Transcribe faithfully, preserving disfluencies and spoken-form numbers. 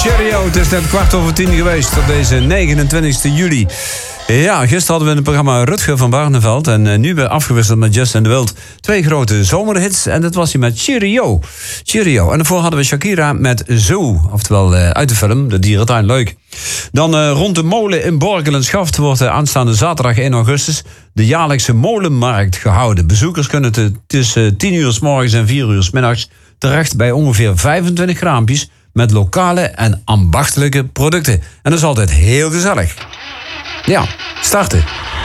Cheerio, het is net kwart over tien geweest op deze negenentwintigste juli. Ja, gisteren hadden we in het programma Rutger van Barneveld. En uh, nu weer afgewisseld met Justin de Wild. Twee grote zomerhits. En dat was hij met Cheerio. Cheerio. En daarvoor hadden we Shakira met Zo. Oftewel uh, uit de film De Dierentuin. Leuk. Dan uh, rond de molen in Borkel en Schaft wordt uh, aanstaande zaterdag één augustus de jaarlijkse molenmarkt gehouden. Bezoekers kunnen te, tussen tien uur 's morgens en vier uur 's middags terecht bij ongeveer vijfentwintig kraampjes met lokale en ambachtelijke producten. En dat is altijd heel gezellig. Ja, starten.